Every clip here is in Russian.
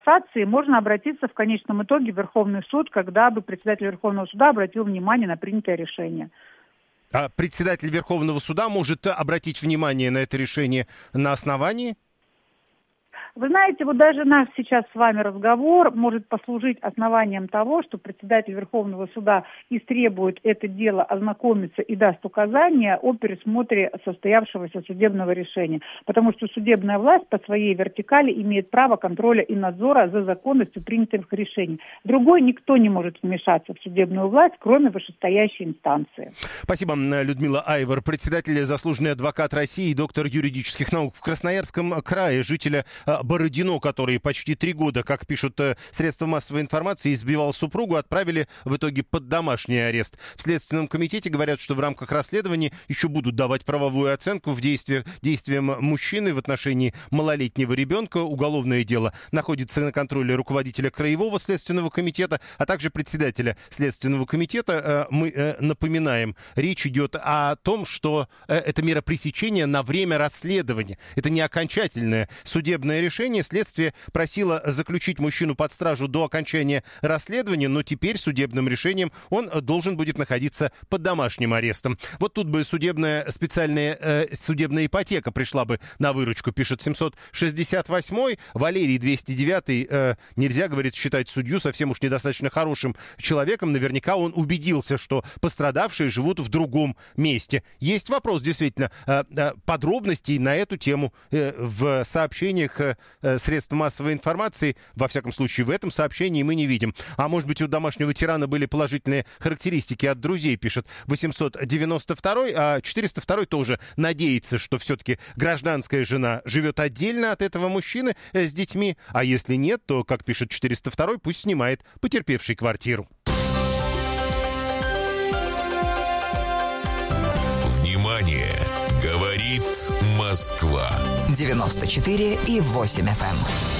кассации, можно обратиться в конечном итоге в Верховный суд, когда бы председатель Верховного суда обратил внимание на принятое решение. А председатель Верховного суда может обратить внимание на это решение на основании? Вы знаете, вот даже наш сейчас с вами разговор может послужить основанием того, что председатель Верховного суда истребует это дело, ознакомиться и даст указания о пересмотре состоявшегося судебного решения. Потому что судебная власть по своей вертикали имеет право контроля и надзора за законностью принятых решений. Другой никто не может вмешаться в судебную власть, кроме вышестоящей инстанции. Спасибо, Людмила Айвар, председатель, заслуженный адвокат России, доктор юридических наук в Красноярском крае, жителя Бородино, который почти 3 года, как пишут средства массовой информации, избивал супругу, отправили в итоге под домашний арест. В Следственном комитете говорят, что в рамках расследования еще будут давать правовую оценку в действиям мужчины в отношении малолетнего ребенка. Уголовное дело находится на контроле руководителя Краевого Следственного комитета, а также председателя Следственного комитета. Мы напоминаем, речь идет о том, что это мера пресечения на время расследования. Это не окончательное судебное решение. Следствие просило заключить мужчину под стражу до окончания расследования, но теперь судебным решением он должен будет находиться под домашним арестом. Вот тут бы судебная ипотека пришла бы на выручку, пишет 768-й. Валерий 209-й. Нельзя, говорит, считать судью совсем уж недостаточно хорошим человеком. Наверняка он убедился, что пострадавшие живут в другом месте. Есть вопрос, действительно, подробностей на эту тему в сообщениях средств массовой информации, во всяком случае, в этом сообщении мы не видим. А может быть, у домашнего тирана были положительные характеристики от друзей, пишет 892-й, а 402-й тоже надеется, что все-таки гражданская жена живет отдельно от этого мужчины с детьми, а если нет, то, как пишет 402-й, пусть снимает потерпевший квартиру. Внимание! Говорит Москва. 94,8 FM.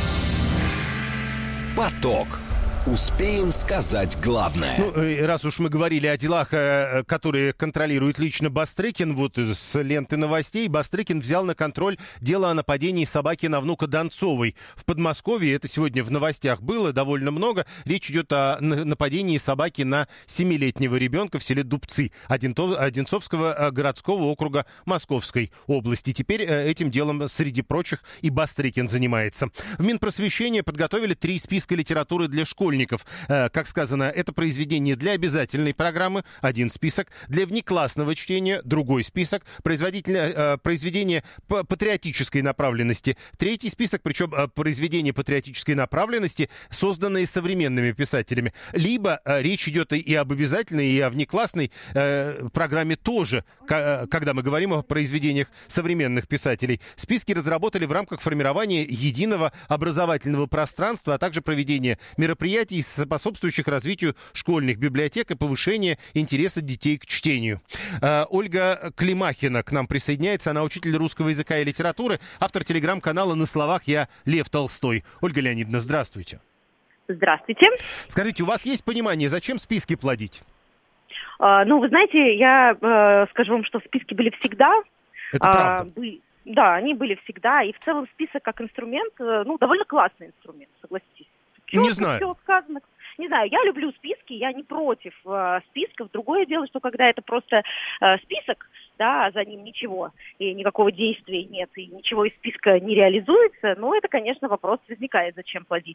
Поток. Успеем сказать главное. Ну, раз уж мы говорили о делах, которые контролирует лично Бастрыкин, вот с ленты новостей, Бастрыкин взял на контроль дело о нападении собаки на внука Донцовой. В Подмосковье это сегодня в новостях было довольно много. Речь идет о нападении собаки на 7-летнего ребенка в селе Дубцы Одинцовского городского округа Московской области. Теперь этим делом, среди прочих, и Бастрыкин занимается. В Минпросвещении подготовили 3 списка литературы для школьников. Как сказано, это произведение для обязательной программы, 1 список, для внеклассного чтения, 2 список, произведение патриотической направленности, 3 список, причем произведения патриотической направленности, созданные современными писателями. Либо речь идет и об обязательной, и о внеклассной программе тоже, когда мы говорим о произведениях современных писателей. Списки разработали в рамках формирования единого образовательного пространства, а также проведения мероприятий, способствующих развитию школьных библиотек и повышения интереса детей к чтению. Ольга Климахина к нам присоединяется. Она учитель русского языка и литературы, автор телеграм-канала «На словах я Лев Толстой». Ольга Леонидовна, здравствуйте. Здравствуйте. Скажите, у вас есть понимание, зачем списки плодить? Ну, вы знаете, я скажу вам, что списки были всегда. Это правда. Да, они были всегда. И в целом список как инструмент, довольно классный инструмент, согласитесь. Не знаю. Все сказано. Не знаю, я люблю списки, я не против списков. Другое дело, что когда это просто список, да, а за ним ничего, и никакого действия нет, и ничего из списка не реализуется, это, конечно, вопрос возникает, зачем плодить.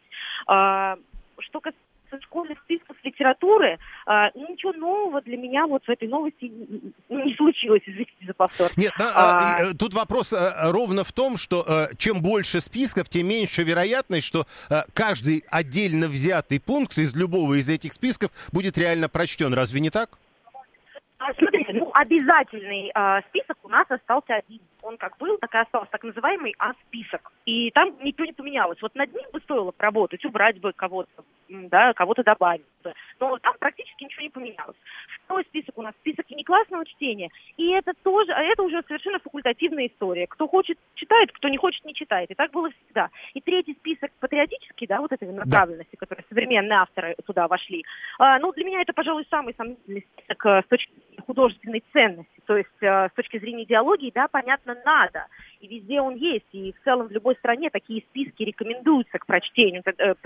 Что касается школьных списков литературы, ничего нового для меня вот в этой новости не случилось, извините за повтор. Нет, тут вопрос ровно в том, что чем больше списков, тем меньше вероятность, что каждый отдельно взятый пункт из любого из этих списков будет реально прочтен. Разве не так? Смотрите, обязательный список у нас остался один. Он как был, так и остался, так называемый А-список. И там ничего не поменялось. Вот над ним бы стоило поработать, убрать бы кого-то, да, кого-то добавить бы. Но там практически ничего не поменялось. Второй список у нас список внеклассного чтения. И это уже совершенно факультативная история. Кто хочет, читает, кто не хочет, не читает. И так было всегда. И 3 список патриотический, да, вот этой направленности, которые современные авторы туда вошли. Для меня это, пожалуй, самый сомнительный список с точки зрения художественной ценности. То есть с точки зрения идеологии, да, понятно, надо. и везде он есть. И в целом в любой стране такие списки рекомендуются к прочтению